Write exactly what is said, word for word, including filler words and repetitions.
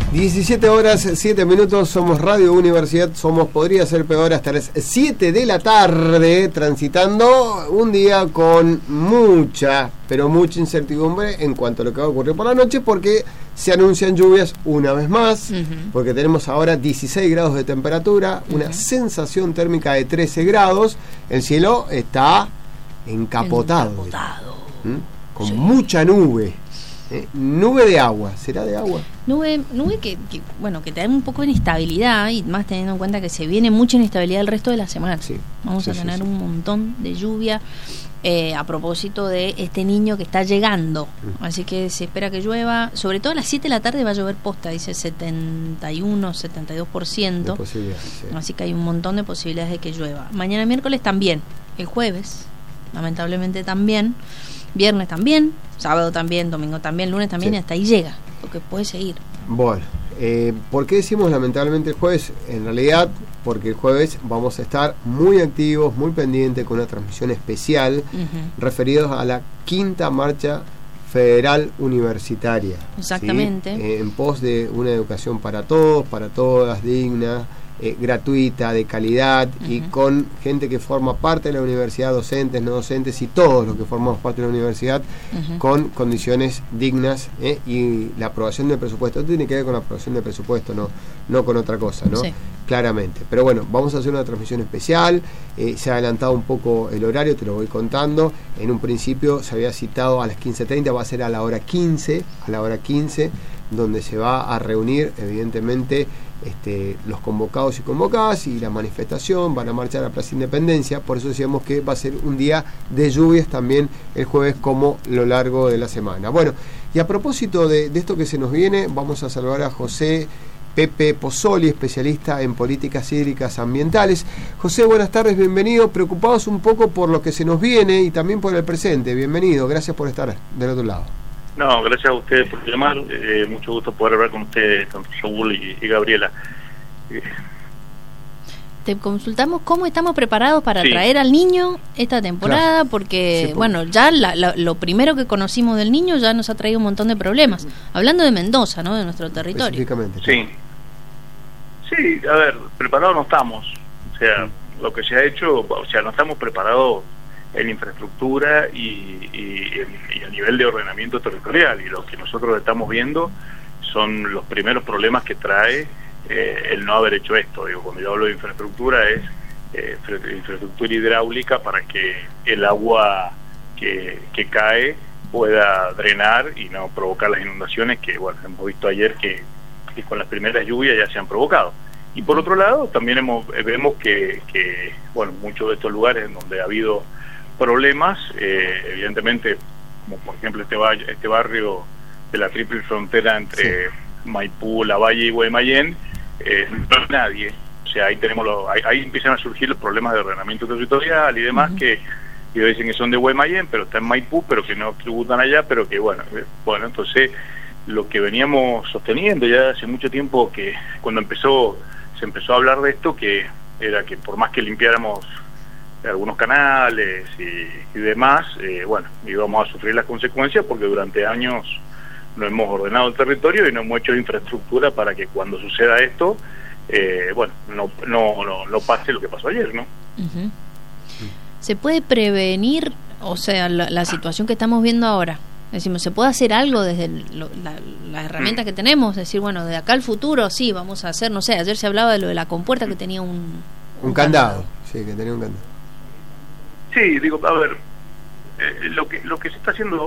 diecisiete horas, siete minutos, somos Radio Universidad, somos Podría Ser Peor hasta las siete de la tarde, transitando un día con mucha, pero mucha incertidumbre en cuanto a lo que va a ocurrir por la noche, porque se anuncian lluvias una vez más, uh-huh. porque tenemos ahora dieciséis grados de temperatura, uh-huh. una sensación térmica de trece grados, el cielo está encapotado, encapotado. ¿Mm? con sí. mucha nube. Eh, nube de agua, ¿será de agua? Nube, nube que, que, bueno, que te da un poco de inestabilidad, y más teniendo en cuenta que se viene mucha inestabilidad el resto de la semana. Sí, Vamos sí, a tener sí, sí. un montón de lluvia eh, a propósito de este niño que está llegando. Mm. Así que se espera que llueva, sobre todo a las siete de la tarde va a llover posta, dice setenta y uno, setenta y dos por ciento. Sí. Así que hay un montón de posibilidades de que llueva. Mañana miércoles también, el jueves, lamentablemente también. Viernes también, sábado también, domingo también, lunes también, sí. y hasta ahí llega, porque puede seguir. Bueno, eh, ¿por qué decimos lamentablemente el jueves? En realidad, porque el jueves vamos a estar muy activos, muy pendientes, con una transmisión especial uh-huh. referidos a la quinta marcha federal universitaria. Exactamente. ¿Sí? Eh, en pos de una educación para todos, para todas, digna, Eh, gratuita, de calidad, uh-huh. y con gente que forma parte de la universidad, docentes, no docentes, y todos los que formamos parte de la universidad, uh-huh. con condiciones dignas, eh, y la aprobación del presupuesto. Esto tiene que ver con la aprobación del presupuesto, no, no con otra cosa, ¿no? Sí. Claramente. Pero bueno, vamos a hacer una transmisión especial, eh, se ha adelantado un poco el horario, te lo voy contando. En un principio se había citado a las quince treinta, va a ser a la hora quince, a la hora quince, donde se va a reunir, evidentemente, Este, los convocados y convocadas, y la manifestación, van a marchar a la Plaza Independencia. Por eso decíamos que va a ser un día de lluvias también el jueves, como lo largo de la semana. Bueno, y a propósito de, de esto que se nos viene, vamos a saludar a José Pepe Pozzoli, especialista en políticas hídricas ambientales. José, buenas tardes, bienvenido. Preocupados un poco por lo que se nos viene y también por el presente. Bienvenido, gracias por estar del otro lado. No, gracias a ustedes por llamar, eh, mucho gusto poder hablar con ustedes, tanto Saúl y, y Gabriela. Eh. Te consultamos cómo estamos preparados para sí. traer al niño esta temporada, claro. porque, sí, bueno, ya la, la, lo primero que conocimos del niño ya nos ha traído un montón de problemas. Hablando de Mendoza, ¿no?, de nuestro territorio. Específicamente. Sí. Sí, a ver, preparados no estamos. O sea, sí. lo que se ha hecho, o sea, no estamos preparados en infraestructura y, y, y a nivel de ordenamiento territorial, y lo que nosotros estamos viendo son los primeros problemas que trae eh, el no haber hecho esto. Digo, cuando yo hablo de infraestructura es eh, infraestructura hidráulica para que el agua que, que cae pueda drenar y no provocar las inundaciones que, bueno, hemos visto ayer que, que con las primeras lluvias ya se han provocado. Y por otro lado, también hemos, vemos que, que, bueno, muchos de estos lugares en donde ha habido problemas, eh, evidentemente, como por ejemplo este, valle, este barrio de la triple frontera entre sí. Maipú, Lavalle y Guaymallén, eh, no hay nadie. O sea, ahí tenemos lo, ahí, ahí empiezan a surgir los problemas de ordenamiento territorial y demás, uh-huh. que ellos dicen que son de Guaymallén, pero está en Maipú, pero que no tributan allá, pero que bueno, eh, bueno, entonces lo que veníamos sosteniendo ya hace mucho tiempo, que cuando empezó, se empezó a hablar de esto, que era que por más que limpiáramos algunos canales y, y demás, eh, bueno, íbamos a sufrir las consecuencias, porque durante años no hemos ordenado el territorio y no hemos hecho infraestructura para que cuando suceda esto, eh, bueno, no, no, no, no pase lo que pasó ayer, ¿no? Uh-huh. ¿Se puede prevenir, o sea, la, la situación que estamos viendo ahora? Decimos, ¿se puede hacer algo desde el, lo, la, las herramientas que tenemos? Decir, bueno, de acá al futuro, sí, vamos a hacer, no sé, ayer se hablaba de lo de la compuerta que tenía un... Un, un candado. candado, sí, que tenía un candado. Sí, digo, a ver, eh, lo que lo que se está haciendo